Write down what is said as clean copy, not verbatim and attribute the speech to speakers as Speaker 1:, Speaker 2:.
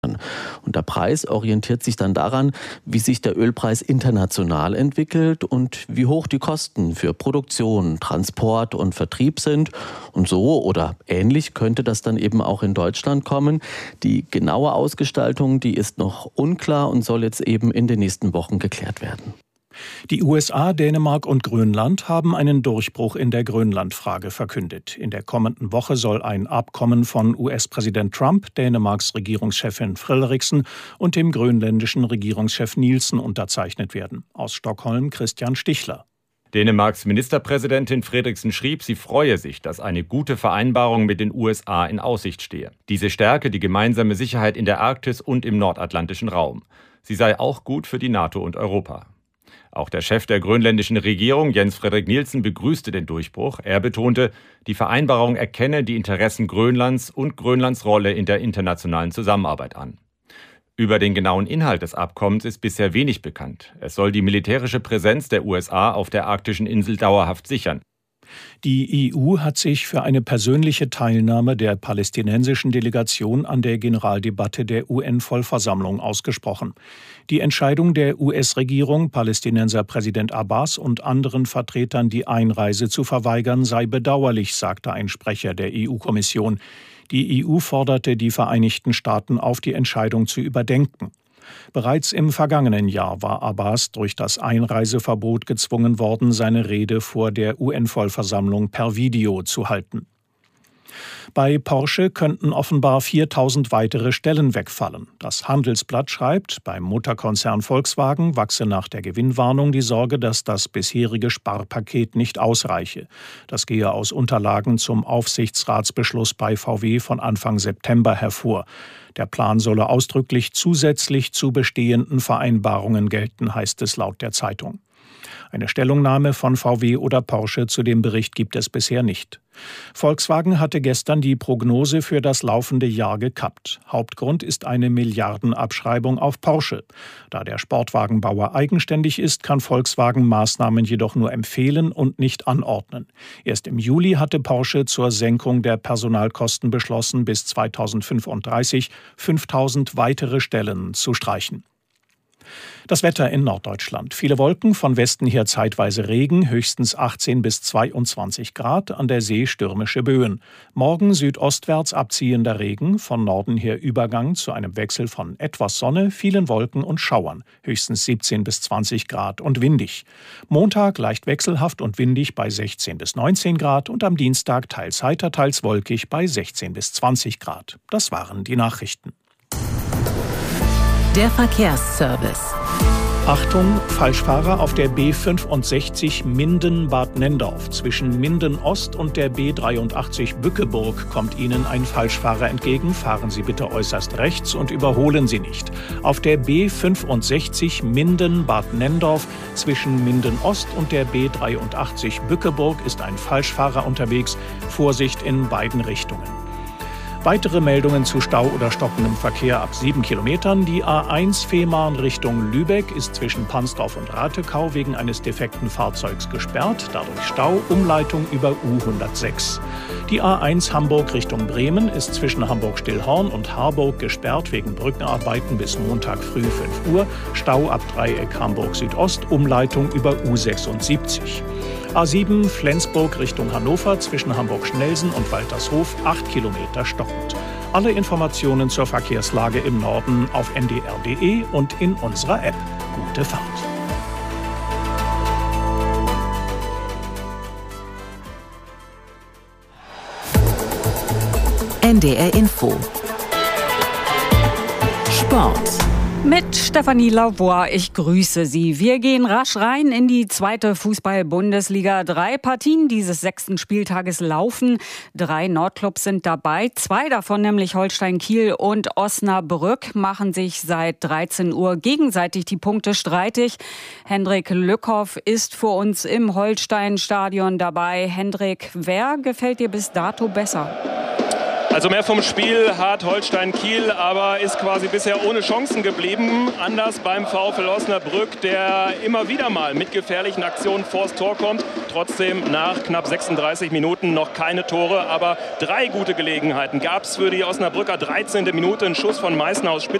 Speaker 1: Und der Preis orientiert sich dann daran, wie sich der Ölpreis international entwickelt und wie hoch die Kosten für Produktion, Transport und Vertrieb sind. Und so oder ähnlich könnte das dann eben auch in Deutschland kommen. Die genaue Ausgestaltung, die ist noch unklar und soll jetzt eben in den nächsten Wochen geklärt werden.
Speaker 2: Die USA, Dänemark und Grönland haben einen Durchbruch in der Grönlandfrage verkündet. In der kommenden Woche soll ein Abkommen von US-Präsident Trump, Dänemarks Regierungschefin Frederiksen und dem grönländischen Regierungschef Nielsen unterzeichnet werden. Aus Stockholm Christian Stichler.
Speaker 3: Dänemarks Ministerpräsidentin Frederiksen schrieb, sie freue sich, dass eine gute Vereinbarung mit den USA in Aussicht stehe. Diese stärke die gemeinsame Sicherheit in der Arktis und im nordatlantischen Raum. Sie sei auch gut für die NATO und Europa. Auch der Chef der grönländischen Regierung, Jens Frederik Nielsen, begrüßte den Durchbruch. Er betonte, die Vereinbarung erkenne die Interessen Grönlands und Grönlands Rolle in der internationalen Zusammenarbeit an. Über den genauen Inhalt des Abkommens ist bisher wenig bekannt. Es soll die militärische Präsenz der USA auf der arktischen Insel dauerhaft sichern.
Speaker 2: Die EU hat sich für eine persönliche Teilnahme der palästinensischen Delegation an der Generaldebatte der UN-Vollversammlung ausgesprochen. Die Entscheidung der US-Regierung, Palästinenser Präsident Abbas und anderen Vertretern die Einreise zu verweigern, sei bedauerlich, sagte ein Sprecher der EU-Kommission. Die EU forderte die Vereinigten Staaten auf, die Entscheidung zu überdenken. Bereits im vergangenen Jahr war Abbas durch das Einreiseverbot gezwungen worden, seine Rede vor der UN-Vollversammlung per Video zu halten. Bei Porsche könnten offenbar 4.000 weitere Stellen wegfallen. Das Handelsblatt schreibt, beim Mutterkonzern Volkswagen wachse nach der Gewinnwarnung die Sorge, dass das bisherige Sparpaket nicht ausreiche. Das gehe aus Unterlagen zum Aufsichtsratsbeschluss bei VW von Anfang September hervor. Der Plan solle ausdrücklich zusätzlich zu bestehenden Vereinbarungen gelten, heißt es laut der Zeitung. Eine Stellungnahme von VW oder Porsche zu dem Bericht gibt es bisher nicht. Volkswagen hatte gestern die Prognose für das laufende Jahr gekappt. Hauptgrund ist eine Milliardenabschreibung auf Porsche. Da der Sportwagenbauer eigenständig ist, kann Volkswagen Maßnahmen jedoch nur empfehlen und nicht anordnen. Erst im Juli hatte Porsche zur Senkung der Personalkosten beschlossen, bis 2035 5.000 weitere Stellen zu streichen. Das Wetter in Norddeutschland. Viele Wolken, von Westen her zeitweise Regen, höchstens 18 bis 22 Grad, an der See stürmische Böen. Morgen südostwärts abziehender Regen, von Norden her Übergang zu einem Wechsel von etwas Sonne, vielen Wolken und Schauern, höchstens 17 bis 20 Grad und windig. Montag leicht wechselhaft und windig bei 16 bis 19 Grad und am Dienstag teils heiter, teils wolkig bei 16 bis 20 Grad. Das waren die Nachrichten.
Speaker 4: Der Verkehrsservice.
Speaker 2: Achtung, Falschfahrer auf der B65 Minden-Bad Nendorf. Zwischen Minden Ost und der B83 Bückeburg kommt Ihnen ein Falschfahrer entgegen. Fahren Sie bitte äußerst rechts und überholen Sie nicht. Auf der B65 Minden-Bad Nendorf zwischen Minden Ost und der B83 Bückeburg ist ein Falschfahrer unterwegs. Vorsicht in beiden Richtungen. Weitere Meldungen zu Stau oder stockendem Verkehr ab 7 Kilometern. Die A1 Fehmarn Richtung Lübeck ist zwischen Pansdorf und Ratekau wegen eines defekten Fahrzeugs gesperrt. Dadurch Stau, Umleitung über U106. Die A1 Hamburg Richtung Bremen ist zwischen Hamburg-Stillhorn und Harburg gesperrt wegen Brückenarbeiten bis Montag früh 5 Uhr. Stau ab Dreieck Hamburg Südost, Umleitung über U76. A7 Flensburg Richtung Hannover zwischen Hamburg-Schnelsen und Waltershof 8 Kilometer stockend. Alle Informationen zur Verkehrslage im Norden auf ndr.de und in unserer App. Gute Fahrt.
Speaker 4: NDR Info. Sport.
Speaker 5: Mit Stefanie Lavoie, ich grüße Sie. Wir gehen rasch rein in die zweite Fußball-Bundesliga. 3 Partien dieses 6. Spieltages laufen. 3 Nordclubs sind dabei. 2 davon, nämlich Holstein Kiel und Osnabrück, machen sich seit 13 Uhr gegenseitig die Punkte streitig. Hendrik Lückhoff ist für uns im Holstein-Stadion dabei. Hendrik, wer gefällt dir bis dato besser?
Speaker 6: Also mehr vom Spiel hat Holstein Kiel, aber ist quasi bisher ohne Chancen geblieben. Anders beim VfL Osnabrück, der immer wieder mal mit gefährlichen Aktionen vors Tor kommt. trotzdem nach knapp 36 Minuten noch keine Tore. Aber 3 gute Gelegenheiten gab es für die Osnabrücker. 13. Minute, ein Schuss von Meißner aus Spitze.